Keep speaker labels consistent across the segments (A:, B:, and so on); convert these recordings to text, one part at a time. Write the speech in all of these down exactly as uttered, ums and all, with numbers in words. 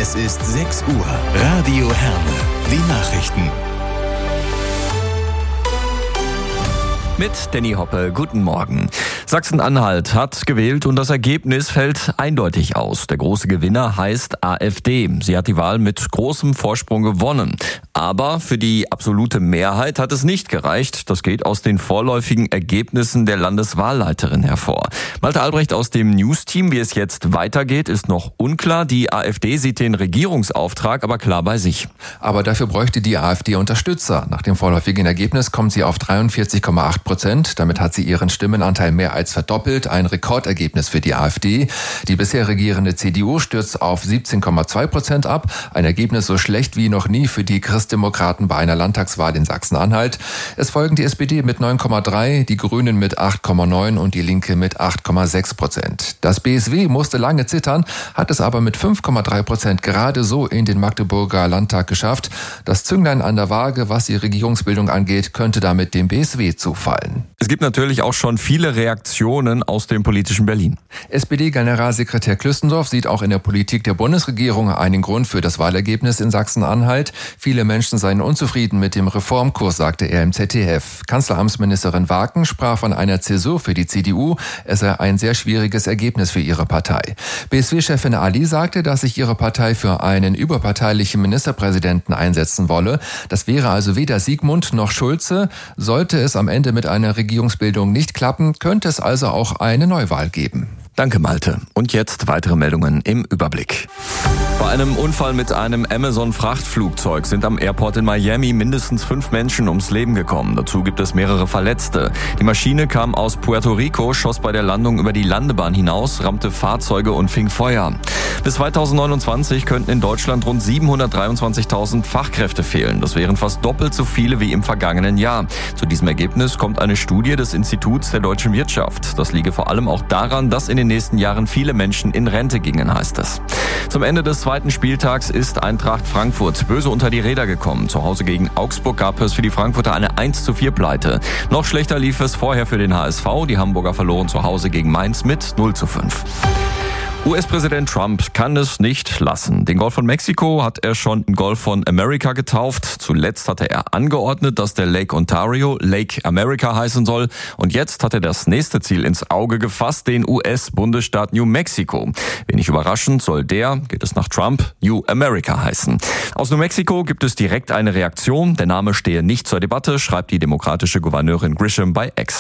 A: Es ist sechs Uhr. Radio Herne. Die Nachrichten.
B: Mit Danny Hoppe, guten Morgen. Sachsen-Anhalt hat gewählt und das Ergebnis fällt eindeutig aus. Der große Gewinner heißt AfD. Sie hat die Wahl mit großem Vorsprung gewonnen. Aber für die absolute Mehrheit hat es nicht gereicht. Das geht aus den vorläufigen Ergebnissen der Landeswahlleiterin hervor. Malte Albrecht aus dem News-Team, wie es jetzt weitergeht, ist noch unklar. Die AfD sieht den Regierungsauftrag aber klar bei sich.
C: Aber dafür bräuchte die AfD Unterstützer. Nach dem vorläufigen Ergebnis kommt sie auf dreiundvierzig Komma acht Prozent. Damit hat sie ihren Stimmenanteil mehr als verdoppelt. Ein Rekordergebnis für die AfD. Die bisher regierende C D U stürzt auf siebzehn Komma zwei Prozent ab. Ein Ergebnis so schlecht wie noch nie für die Christdemokraten bei einer Landtagswahl in Sachsen-Anhalt. Es folgen die S P D mit neun Komma drei, die Grünen mit acht Komma neun und die Linke mit acht Komma sechs Prozent. Das B S W musste lange zittern, hat es aber mit fünf Komma drei Prozent gerade so in den Magdeburger Landtag geschafft. Das Zünglein an der Waage, was die Regierungsbildung angeht, könnte damit dem B S W zufallen.
B: Es gibt natürlich auch schon viele Reaktionen aus dem politischen Berlin.
C: S P D-Generalsekretär Klüstendorf sieht auch in der Politik der Bundesregierung einen Grund für das Wahlergebnis in Sachsen-Anhalt. Viele Menschen seien unzufrieden mit dem Reformkurs, sagte er im Z D F. Kanzleramtsministerin Waken sprach von einer Zäsur für die C D U. Es sei ein sehr schwieriges Ergebnis für ihre Partei. B S W-Chefin Ali sagte, dass sich ihre Partei für einen überparteilichen Ministerpräsidenten einsetzen wolle. Das wäre also weder Sigmund noch Schulze. Sollte es am Ende mit einer Regierungsbildung nicht klappen, könnte es also auch eine Neuwahl geben.
B: Danke, Malte. Und jetzt weitere Meldungen im Überblick. Bei einem Unfall mit einem Amazon-Frachtflugzeug sind am Airport in Miami mindestens fünf Menschen ums Leben gekommen. Dazu gibt es mehrere Verletzte. Die Maschine kam aus Puerto Rico, schoss bei der Landung über die Landebahn hinaus, rammte Fahrzeuge und fing Feuer. Bis zweitausendneunundzwanzig könnten in Deutschland rund siebenhundertdreiundzwanzigtausend Fachkräfte fehlen. Das wären fast doppelt so viele wie im vergangenen Jahr. Zu diesem Ergebnis kommt eine Studie des Instituts der deutschen Wirtschaft. Das liege vor allem auch daran, dass in den nächsten Jahren viele Menschen in Rente gingen, heißt es. Zum Ende des zweiten Spieltags ist Eintracht Frankfurt böse unter die Räder gekommen. Zu Hause gegen Augsburg gab es für die Frankfurter eine eins zu vier Pleite. Noch schlechter lief es vorher für den H S V. Die Hamburger verloren zu Hause gegen Mainz mit null zu fünf. U S-Präsident Trump kann es nicht lassen. Den Golf von Mexiko hat er schon in Golf von America getauft. Zuletzt hatte er angeordnet, dass der Lake Ontario Lake America heißen soll. Und jetzt hat er das nächste Ziel ins Auge gefasst, den U S-Bundesstaat New Mexico. Wenig überraschend soll der, geht es nach Trump, New America heißen. Aus New Mexico gibt es direkt eine Reaktion. Der Name stehe nicht zur Debatte, schreibt die demokratische Gouverneurin Grisham bei X.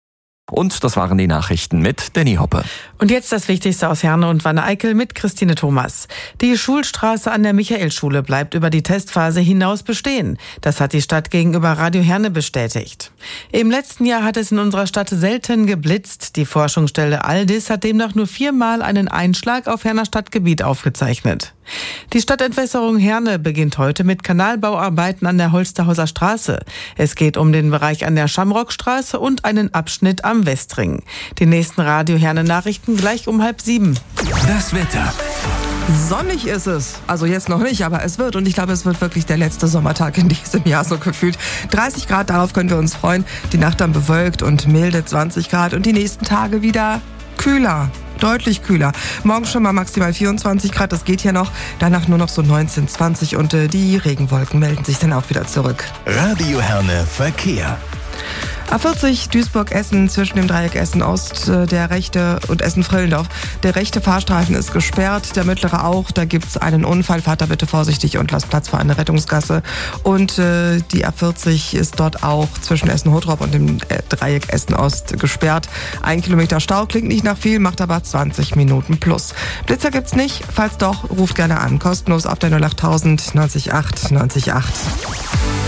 B: Und das waren die Nachrichten mit Danny Hoppe.
D: Und jetzt das Wichtigste aus Herne und Wanne-Eickel mit Christine Thomas. Die Schulstraße an der Michaelschule bleibt über die Testphase hinaus bestehen. Das hat die Stadt gegenüber Radio Herne bestätigt. Im letzten Jahr hat es in unserer Stadt selten geblitzt. Die Forschungsstelle Aldis hat demnach nur viermal einen Einschlag auf Herner Stadtgebiet aufgezeichnet. Die Stadtentwässerung Herne beginnt heute mit Kanalbauarbeiten an der Holsterhauser Straße. Es geht um den Bereich an der Schamrockstraße und einen Abschnitt am Westring. Die nächsten Radio Herne Nachrichten gleich um halb sieben.
A: Das Wetter.
E: Sonnig ist es. Also jetzt noch nicht, aber es wird. Und ich glaube, es wird wirklich der letzte Sommertag in diesem Jahr so gefühlt. dreißig Grad, darauf können wir uns freuen. Die Nacht dann bewölkt und milde zwanzig Grad. Und die nächsten Tage wieder kühler. Deutlich kühler. Morgen schon mal maximal vierundzwanzig Grad, das geht ja noch. Danach nur noch so neunzehn, zwanzig und äh, die Regenwolken melden sich dann auch wieder zurück.
A: Radio Herne Verkehr.
E: A vierzig Duisburg-Essen zwischen dem Dreieck Essen-Ost, der rechte und Essen-Frillendorf. Der rechte Fahrstreifen ist gesperrt, der mittlere auch. Da gibt's einen Unfall. Fahrt da bitte vorsichtig und lasst Platz für eine Rettungsgasse. Und äh, die A vierzig ist dort auch zwischen Essen-Hottrop und dem Dreieck Essen-Ost gesperrt. Ein Kilometer Stau klingt nicht nach viel, macht aber zwanzig Minuten plus. Blitzer gibt's nicht. Falls doch, ruft gerne an. Kostenlos auf der null achttausend neunzig acht neunzig acht.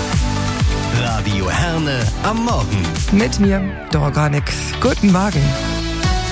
A: Radio Herne am Morgen.
E: Mit mir, Dora Granik. Guten Morgen.